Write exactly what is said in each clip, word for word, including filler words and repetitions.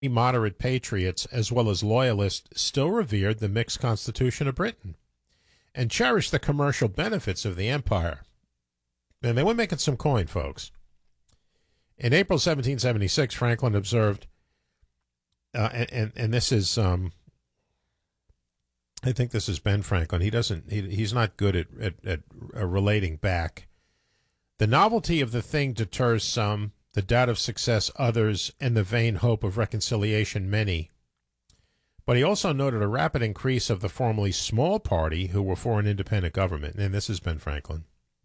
moderate patriots as well as loyalists still revered the mixed constitution of Britain and cherished the commercial benefits of the empire. And they were making some coin, folks. In April seventeen seventy-six, Franklin observed, uh, and, and and this is, um, I think this is Ben Franklin. He doesn't, he, he's not good at, at, at uh, relating back. The novelty of the thing deters some, the doubt of success others, and the vain hope of reconciliation many. But he also noted a rapid increase of the formerly small party who were for an independent government. And this is Ben Franklin.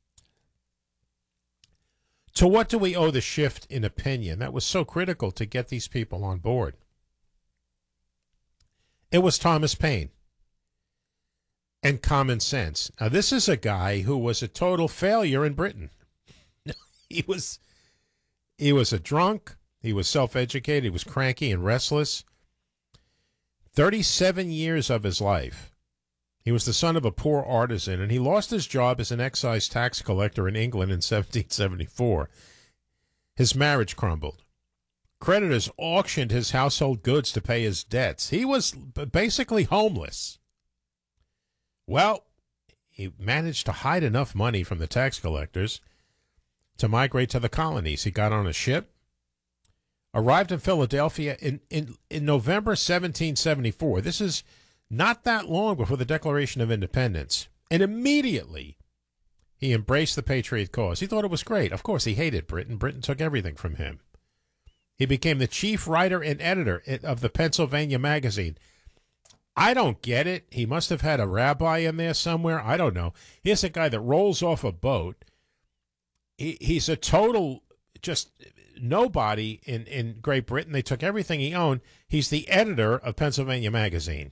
To what do we owe the shift in opinion that was so critical to get these people on board? It was Thomas Paine and common sense. Now, this is a guy who was a total failure in Britain. He was... He was a drunk. He was self-educated. He was cranky and restless. thirty-seven years of his life. He was the son of a poor artisan, and he lost his job as an excise tax collector in England in seventeen seventy-four. His marriage crumbled. Creditors auctioned his household goods to pay his debts. He was basically homeless. Well, he managed to hide enough money from the tax collectors to migrate to the colonies. He got on a ship, arrived in Philadelphia in, in, in November seventeen seventy-four. This is not that long before the Declaration of Independence. And immediately, he embraced the Patriot cause. He thought it was great. Of course, he hated Britain. Britain took everything from him. He became the chief writer and editor of the Pennsylvania Magazine. I don't get it. He must have had a rabbi in there somewhere. I don't know. Here's a guy that rolls off a boat. He, he's a total, just nobody in, in Great Britain. They took everything he owned. He's the editor of Pennsylvania Magazine.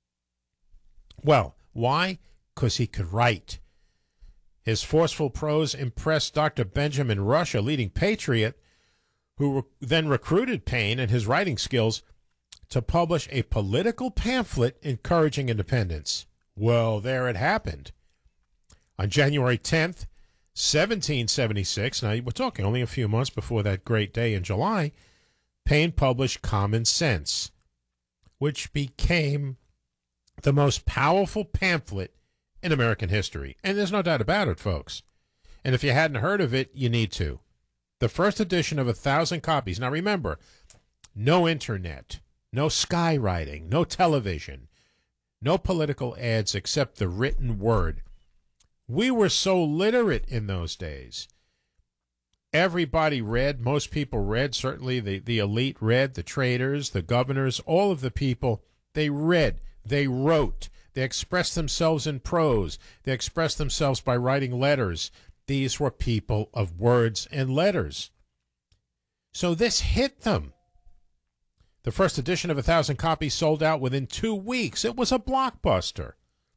Well, why? Because he could write. His forceful prose impressed Doctor Benjamin Rush, a leading patriot, who re- then recruited Paine and his writing skills to publish a political pamphlet encouraging independence. Well, there it happened. On January tenth, seventeen seventy-six, now we're talking only a few months before that great day in July, Paine published Common Sense, which became the most powerful pamphlet in American history. And there's no doubt about it, folks. And if you hadn't heard of it, you need to. The first edition of a thousand copies. Now remember, no internet, no skywriting, no television, no political ads except the written word. We were so literate in those days. Everybody read, most people read, certainly the, the elite read, the traders, the governors, all of the people, they read, they wrote, they expressed themselves in prose, they expressed themselves by writing letters. These were people of words and letters. So this hit them. The first edition of a thousand copies sold out within two weeks. It was a blockbuster.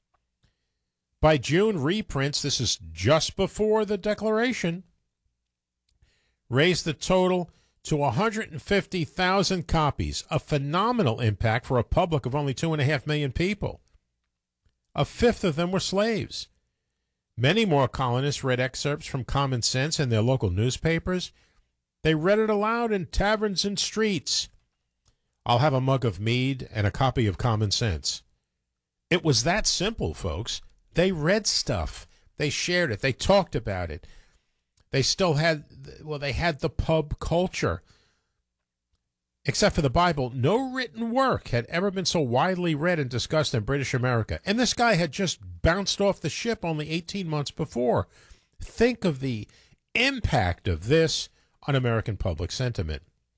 By June, reprints, this is just before the Declaration, raised the total to one hundred fifty thousand copies, a phenomenal impact for a public of only two and a half million people. A fifth of them were slaves. Many more colonists read excerpts from Common Sense in their local newspapers. They read it aloud in taverns and streets. I'll have a mug of mead and a copy of Common Sense. It was that simple, folks. They read stuff. They shared it. They talked about it. They still had, well, they had the pub culture. Except for the Bible, no written work had ever been so widely read and discussed in British America. And this guy had just bounced off the ship only eighteen months before. Think of the impact of this on American public sentiment.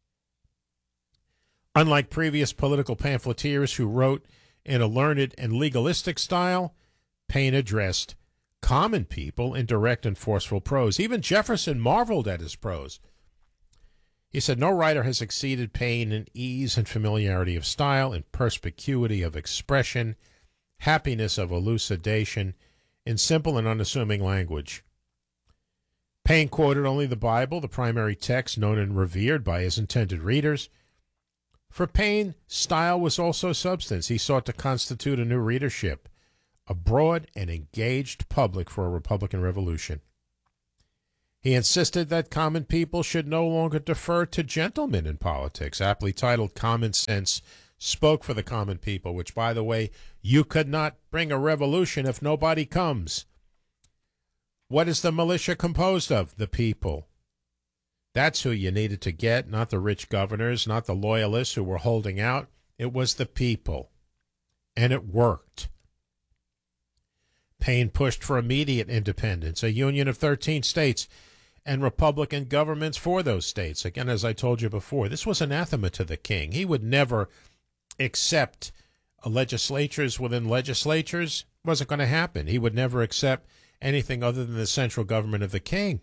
Unlike previous political pamphleteers who wrote in a learned and legalistic style, Paine addressed common people in direct and forceful prose. Even Jefferson marveled at his prose. He said, no writer has exceeded Paine in ease and familiarity of style, in perspicuity of expression, happiness of elucidation, in simple and unassuming language. Paine quoted only the Bible, the primary text known and revered by his intended readers. For Paine, style was also substance. He sought to constitute a new readership, a broad and engaged public for a Republican revolution. He insisted that common people should no longer defer to gentlemen in politics, aptly titled Common Sense spoke for the common people, which, by the way, you could not bring a revolution if nobody comes. What is the militia composed of? The people. That's who you needed to get, not the rich governors, not the loyalists who were holding out. It was the people. And it worked. Paine pushed for immediate independence, a union of thirteen states, and Republican governments for those states. Again, as I told you before, this was anathema to the king. He would never accept legislatures within legislatures. It wasn't going to happen. He would never accept anything other than the central government of the king.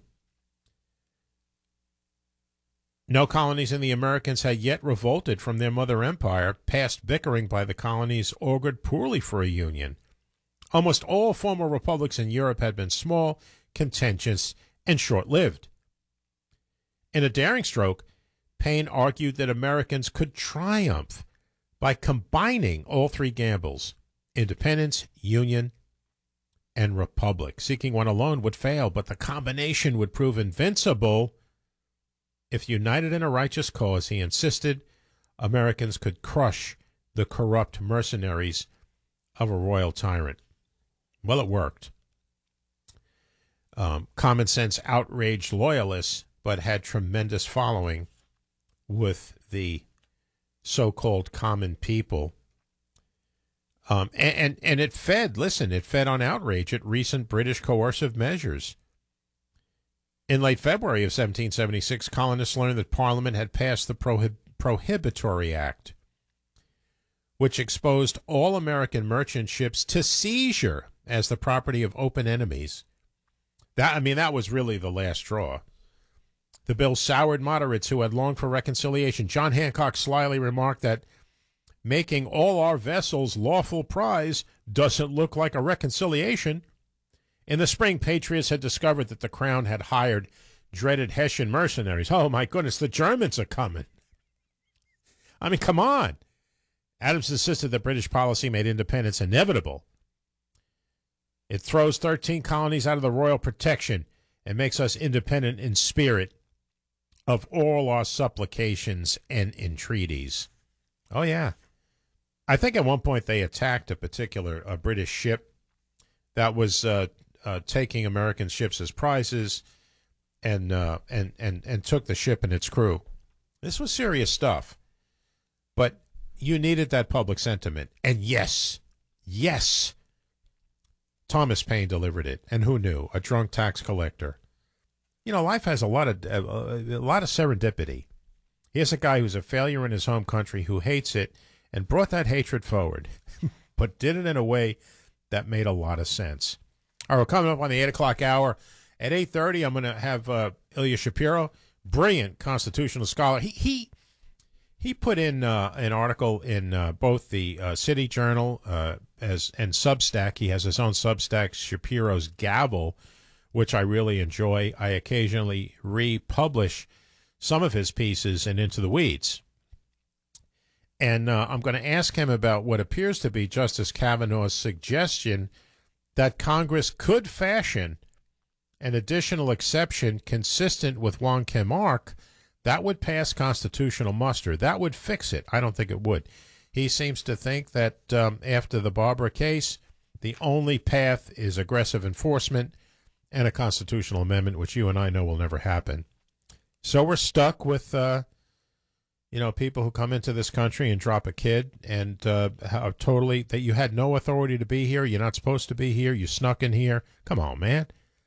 No colonies in the Americans had yet revolted from their mother empire. Past bickering by the colonies augured poorly for a union. Almost all former republics in Europe had been small, contentious, and short-lived. In a daring stroke, Paine argued that Americans could triumph by combining all three gambles, independence, union, and republic. Seeking one alone would fail, but the combination would prove invincible. If united in a righteous cause, he insisted, Americans could crush the corrupt mercenaries of a royal tyrant. Well, it worked. Um, Common Sense outraged loyalists, but had tremendous following with the so-called common people. Um, and, and, and it fed, listen, it fed on outrage at recent British coercive measures. In late February of seventeen seventy-six, colonists learned that Parliament had passed the Prohib- Prohibitory Act, which exposed all American merchant ships to seizure as the property of open enemies. That, I mean, that was really the last straw. The bill soured moderates who had longed for reconciliation. John Hancock slyly remarked that making all our vessels lawful prize doesn't look like a reconciliation. In the spring, patriots had discovered that the Crown had hired dreaded Hessian mercenaries. Oh, my goodness, the Germans are coming. I mean, come on. Adams insisted that British policy made independence inevitable. It throws thirteen colonies out of the royal protection and makes us independent in spirit of all our supplications and entreaties. Oh, yeah. I think at one point they attacked a particular a British ship that was uh, uh, taking American ships as prizes and, uh, and, and, and took the ship and its crew. This was serious stuff. But you needed that public sentiment. And yes, yes, Thomas Paine delivered it. And who knew? A drunk tax collector. You know, life has a lot of uh, a lot of serendipity. Here's a guy who's a failure in his home country who hates it and brought that hatred forward, but did it in a way that made a lot of sense. All right, we're coming up on the eight o'clock hour. At eight thirty, I'm going to have uh, Ilya Shapiro, brilliant constitutional scholar. He he he put in uh, an article in uh, both the uh, City Journal uh, as and Substack. He has his own Substack, Shapiro's Gavel, which I really enjoy. I occasionally republish some of his pieces in Into the Weeds. And uh, I'm going to ask him about what appears to be Justice Kavanaugh's suggestion that Congress could fashion an additional exception consistent with Wong Kim Ark that would pass constitutional muster. That would fix it. I don't think it would. He seems to think that um, after the Barbara case, the only path is aggressive enforcement and a constitutional amendment, which you and I know will never happen. So we're stuck with, uh, you know, people who come into this country and drop a kid and uh, how totally that you had no authority to be here. You're not supposed to be here. You snuck in here. Come on, man.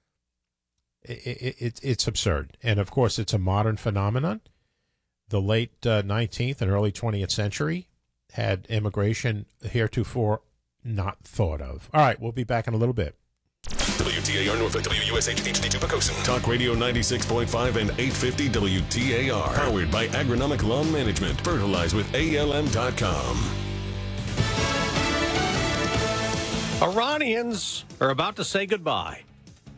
It, it, it, it's absurd. And, of course, it's a modern phenomenon. The late uh, nineteenth and early twentieth century had immigration heretofore not thought of. All right, we'll be back in a little bit. W T A R Norfolk, W U S H H D two Pocosin. Talk Radio ninety-six point five and eight fifty W T A R. Powered by Agronomic Lawn Management. Fertilize with A L M dot com. Iranians are about to say goodbye.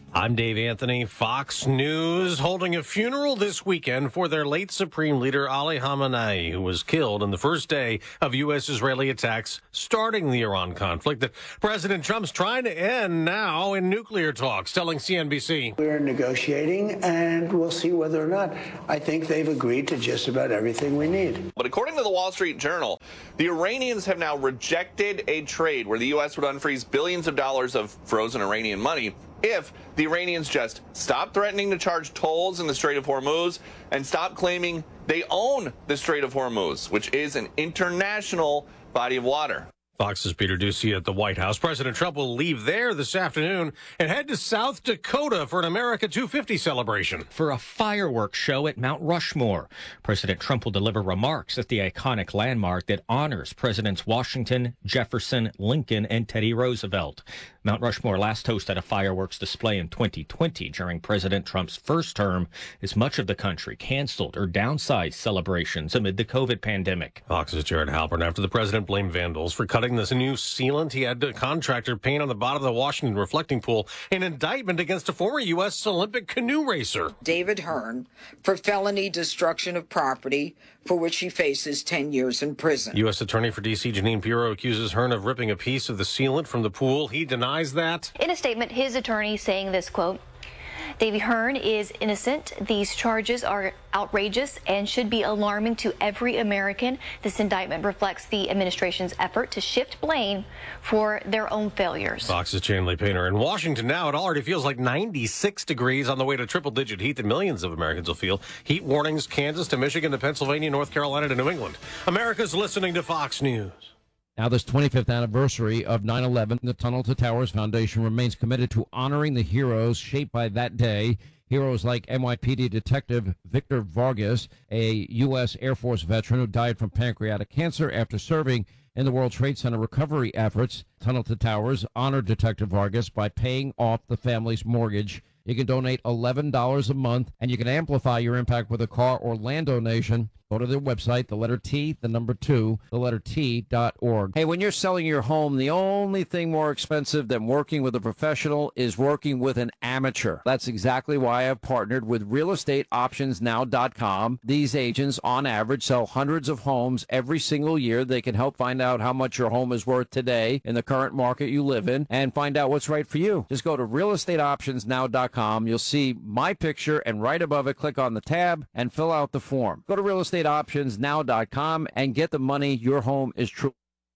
I'm Dave Anthony. Fox News holding a funeral this weekend for their late Supreme Leader Ali Khamenei, who was killed in the first day of U S-Israeli attacks starting the Iran conflict that President Trump's trying to end now in nuclear talks, telling C N B C. We're negotiating, and we'll see whether or not. I think they've agreed to just about everything we need. But according to the Wall Street Journal, the Iranians have now rejected a trade where the U S would unfreeze billions of dollars of frozen Iranian money if the Iranians just stop threatening to charge tolls in the Strait of Hormuz and stop claiming they own the Strait of Hormuz, which is an international body of water. Fox's Peter Ducey at the White House. President Trump will leave there this afternoon and head to South Dakota for an America two fifty celebration. For a fireworks show at Mount Rushmore, President Trump will deliver remarks at the iconic landmark that honors Presidents Washington, Jefferson, Lincoln, and Teddy Roosevelt. Mount Rushmore last hosted a fireworks display in twenty twenty during President Trump's first term, as much of the country canceled or downsized celebrations amid the COVID pandemic. Fox's Jared Halpern. After the president blamed vandals for cutting this new sealant, he had a contractor paint on the bottom of the Washington reflecting pool an indictment against a former U S Olympic canoe racer, David Hearn, for felony destruction of property, for which he faces ten years in prison. U S Attorney for D C Janine Pirro accuses Hearn of ripping a piece of the sealant from the pool. He denies that. In a statement, his attorney saying this, quote, Davey Hearn is innocent. These charges are outrageous and should be alarming to every American. This indictment reflects the administration's effort to shift blame for their own failures. Fox's Chanley Painter. In Washington now, it already feels like ninety-six degrees, on the way to triple-digit heat that millions of Americans will feel. Heat warnings, Kansas to Michigan to Pennsylvania, North Carolina to New England. America's listening to Fox News. Now, this twenty-fifth anniversary of nine eleven, the Tunnel to Towers Foundation remains committed to honoring the heroes shaped by that day. Heroes like N Y P D Detective Victor Vargas, a U S Air Force veteran who died from pancreatic cancer after serving in the World Trade Center recovery efforts. Tunnel to Towers honored Detective Vargas by paying off the family's mortgage. You can donate eleven dollars a month, and you can amplify your impact with a car or land donation. Go to their website, the letter T, the number two, the letter T dot org. Hey, when you're selling your home, the only thing more expensive than working with a professional is working with an amateur. That's exactly why I've partnered with real estate options now dot com. These agents, on average, sell hundreds of homes every single year. They can help find out how much your home is worth today in the current market you live in and find out what's right for you. Just go to real estate options now dot com. You'll see my picture, and right above it, click on the tab and fill out the form. Go to real estate options now dot com and get the money your home is true.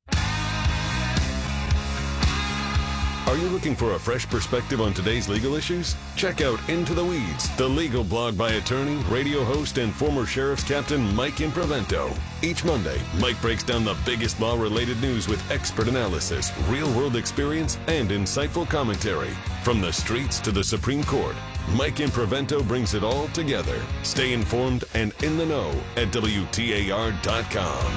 Are you looking for a fresh perspective on today's legal issues? Check out Into the Weeds, the legal blog by attorney, radio host, and former sheriff's captain Mike Improvento. Each Monday, Mike breaks down the biggest law-related news with expert analysis, real-world experience, and insightful commentary. From the streets to the Supreme Court, Mike Improvento brings it all together. Stay informed and in the know at W T A R dot com.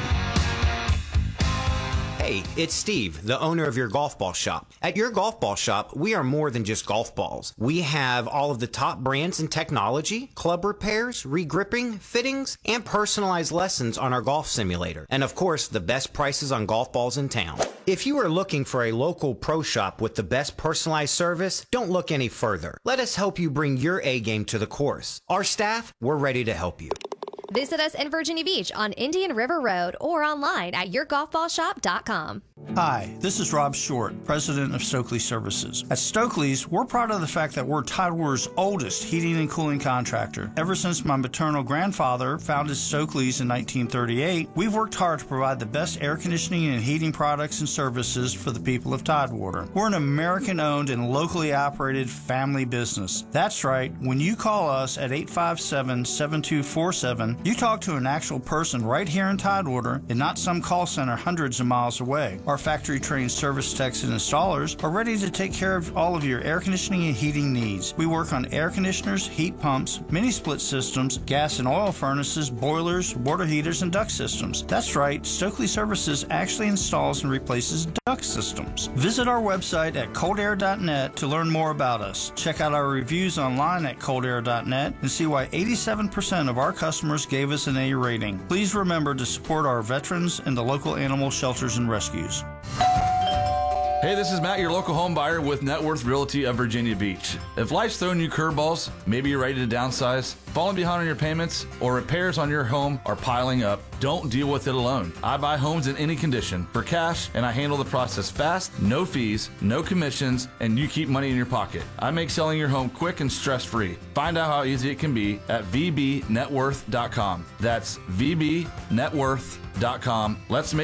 Hey, it's Steve, the owner of your golf ball shop. At your golf ball shop, we are more than just golf balls. We have all of the top brands in technology, club repairs, regripping, fittings, and personalized lessons on our golf simulator. And of course, the best prices on golf balls in town. If you are looking for a local pro shop with the best personalized service, don't look any further. Let us help you bring your A game to the course. Our staff, we're ready to help you. Visit us in Virginia Beach on Indian River Road or online at your golf ball shop dot com. Hi, this is Rob Short, president of Stokely Services. At Stokely's, we're proud of the fact that we're Tidewater's oldest heating and cooling contractor. Ever since my maternal grandfather founded Stokely's in nineteen thirty-eight, we've worked hard to provide the best air conditioning and heating products and services for the people of Tidewater. We're an American-owned and locally operated family business. That's right, when you call us at eight five seven, seven two four seven, you talk to an actual person right here in Tidewater and not some call center hundreds of miles away. Our factory-trained service techs and installers are ready to take care of all of your air conditioning and heating needs. We work on air conditioners, heat pumps, mini-split systems, gas and oil furnaces, boilers, water heaters, and duct systems. That's right, Stokely Services actually installs and replaces duct systems. Visit our website at cold air dot net to learn more about us. Check out our reviews online at cold air dot net and see why eighty-seven percent of our customers gave us an A rating. Please remember to support our veterans and the local animal shelters and rescues. Hey, this is Matt, your local home buyer with Net Worth Realty of Virginia Beach. If life's throwing you curveballs, maybe you're ready to downsize, falling behind on your payments, or repairs on your home are piling up, don't deal with it alone. I buy homes in any condition for cash, and I handle the process fast, no fees, no commissions, and you keep money in your pocket. I make selling your home quick and stress-free. Find out how easy it can be at v b net worth dot com. That's v b net worth dot com. Let's make